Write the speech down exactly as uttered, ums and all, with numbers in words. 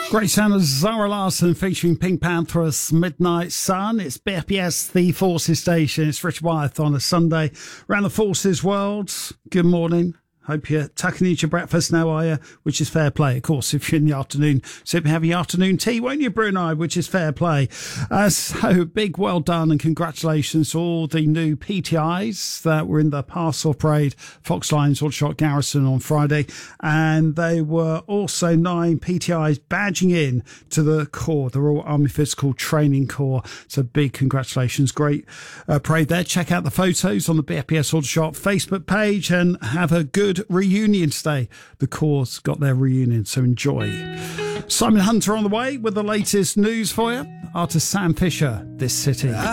Great sound of Zara Larsson featuring Pink Pantheress, Midnight Sun. It's B F S, the Forces Station. It's Richard Wyeth on a Sunday. Around the Forces world, good morning. Hope you're tucking into your breakfast now, are you? Which is fair play, of course, if you're in the afternoon. So you'll be having your afternoon tea, won't you, Brunei? Which is fair play. Uh, so big well done and congratulations to all the new P T Is that were in the Parcel Parade, Fox Lines, Aldershot Garrison on Friday. And they were also nine P T Is badging in to the Corps, the Royal Army Physical Training Corps. So big congratulations. Great uh, parade there. Check out the photos on the B F S Aldershot Facebook page and have a good reunion stay. The Corps got their reunion, so enjoy. Simon Hunter on the way with the latest news for you. Artist Sam Fisher, This City.